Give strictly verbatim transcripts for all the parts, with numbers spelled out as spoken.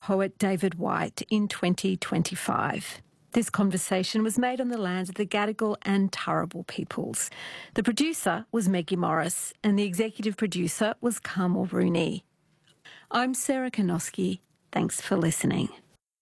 poet David White in twenty twenty-five. This conversation was made on the lands of the Gadigal and Turrbal peoples. The producer was Maggie Morris and the executive producer was Carmel Rooney. I'm Sarah Kanoski. Thanks for listening.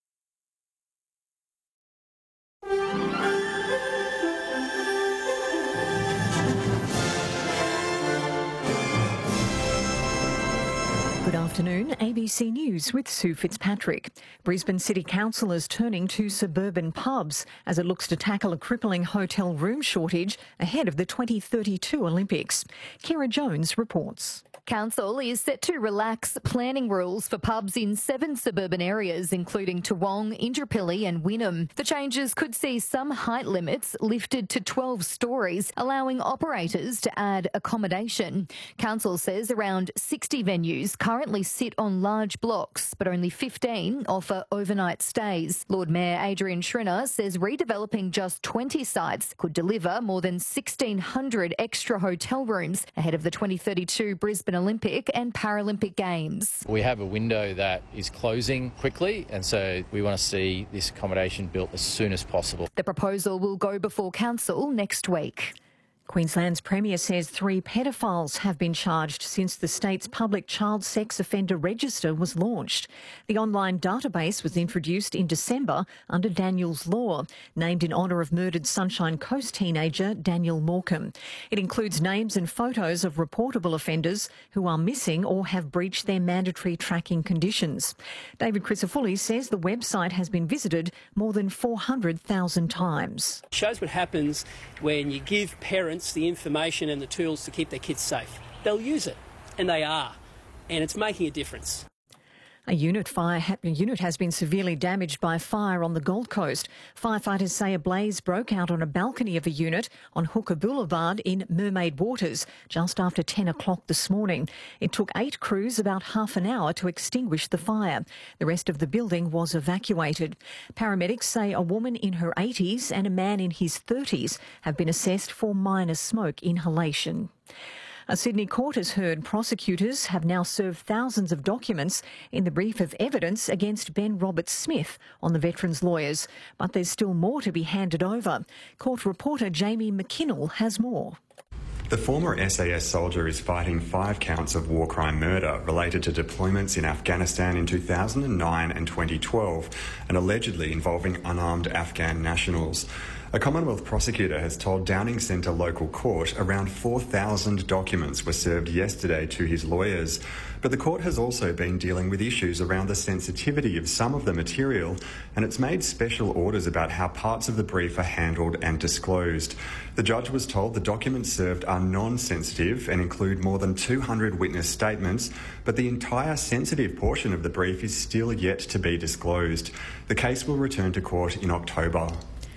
Good afternoon, A B C News with Sue Fitzpatrick. Brisbane City Council is turning to suburban pubs as it looks to tackle a crippling hotel room shortage ahead of the twenty thirty-two Olympics. Kira Jones reports. Council is set to relax planning rules for pubs in seven suburban areas, including Toowong, Indooroopilly and Wynnum. The changes could see some height limits lifted to twelve storeys, allowing operators to add accommodation. Council says around sixty venues currently sit on large blocks, but only fifteen offer overnight stays. Lord Mayor Adrian Schrinner says redeveloping just twenty sites could deliver more than sixteen hundred extra hotel rooms ahead of the twenty thirty-two Brisbane Olympic and Paralympic Games. We have a window that is closing quickly, and so we want to see this accommodation built as soon as possible. The proposal will go before Council next week. Queensland's Premier says three pedophiles have been charged since the state's public child sex offender register was launched. The online database was introduced in December under Daniel's Law, named in honour of murdered Sunshine Coast teenager Daniel Morecambe. It includes names and photos of reportable offenders who are missing or have breached their mandatory tracking conditions. David Crisafulli says the website has been visited more than four hundred thousand times. It shows what happens when you give parents the information and the tools to keep their kids safe. They'll use it, and they are, and it's making a difference. A unit fire ha- a unit has been severely damaged by fire on the Gold Coast. Firefighters say a blaze broke out on a balcony of a unit on Hooker Boulevard in Mermaid Waters just after ten o'clock this morning. It took eight crews about half an hour to extinguish the fire. The rest of the building was evacuated. Paramedics say a woman in her eighties and a man in his thirties have been assessed for minor smoke inhalation. A Sydney court has heard prosecutors have now served thousands of documents in the brief of evidence against Ben Roberts-Smith on the veterans' lawyers, but there's still more to be handed over. Court reporter Jamie McKinnell has more. The former S A S soldier is fighting five counts of war crime murder related to deployments in Afghanistan in two thousand nine and twenty twelve, and allegedly involving unarmed Afghan nationals. A Commonwealth prosecutor has told Downing Centre local court around four thousand documents were served yesterday to his lawyers. But the court has also been dealing with issues around the sensitivity of some of the material, and it's made special orders about how parts of the brief are handled and disclosed. The judge was told the documents served are non-sensitive and include more than two hundred witness statements, but the entire sensitive portion of the brief is still yet to be disclosed. The case will return to court in October.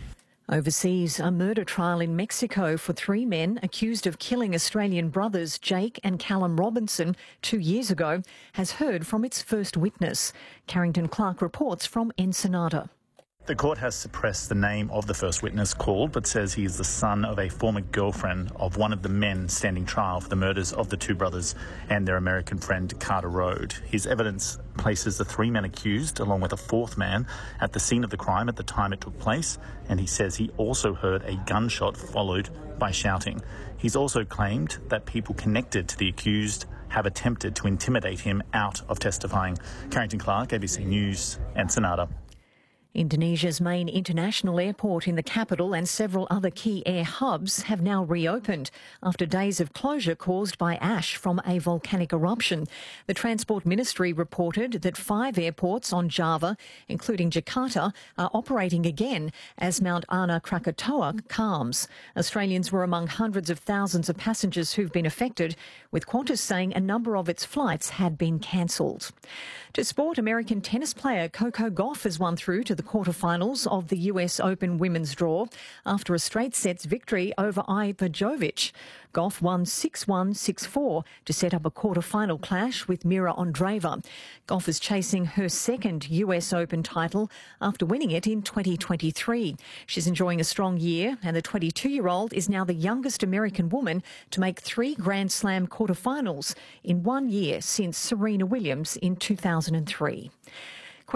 Overseas, a murder trial in Mexico for three men accused of killing Australian brothers Jake and Callum Robinson two years ago has heard from its first witness. Carrington Clark reports from Ensenada. The court has suppressed the name of the first witness called, but says he is the son of a former girlfriend of one of the men standing trial for the murders of the two brothers and their American friend Carter Road. His evidence places the three men accused, along with a fourth man, at the scene of the crime at the time it took place, and he says he also heard a gunshot followed by shouting. He's also claimed that people connected to the accused have attempted to intimidate him out of testifying. Carrington Clark, A B C News, Ensenada. Indonesia's main international airport in the capital and several other key air hubs have now reopened after days of closure caused by ash from a volcanic eruption. The Transport Ministry reported that five airports on Java, including Jakarta, are operating again as Mount Anak Krakatoa calms. Australians were among hundreds of thousands of passengers who've been affected, with Qantas saying a number of its flights had been cancelled. To sport, American tennis player Coco Gauff has won through to the quarterfinals of the U S Open women's draw after a straight sets victory over Iva Jovic. Gauff won six one, six four to set up a quarter-final clash with Mira Andreeva. Gauff is chasing her second U S Open title after winning it in twenty twenty-three. She's enjoying a strong year, and the twenty-two-year-old is now the youngest American woman to make three Grand Slam quarterfinals in one year since Serena Williams in two thousand three.